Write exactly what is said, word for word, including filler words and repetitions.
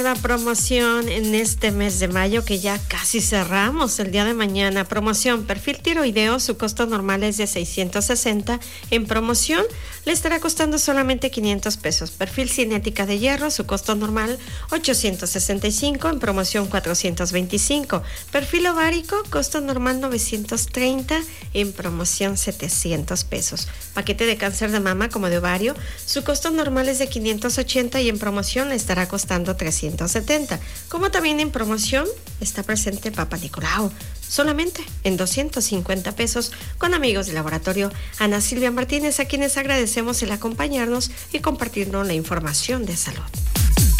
La promoción en este mes de mayo que ya casi cerramos el día de mañana. Promoción perfil tiroideo, su costo normal es de seiscientos sesenta. En promoción le estará costando solamente quinientos pesos. Perfil cinética de hierro, su costo normal ochocientos sesenta y cinco. En promoción cuatrocientos veinticinco. Perfil ovárico, costo normal novecientos treinta. En promoción setecientos pesos. Paquete de cáncer de mama como de ovario, su costo normal es de quinientos ochenta y en promoción le estará costando trescientos setenta. Como también en promoción está presente Papa Nicolau, solamente en doscientos cincuenta pesos, con amigos del laboratorio Ana Silvia Martínez, a quienes agradecemos el acompañarnos y compartirnos la información de salud.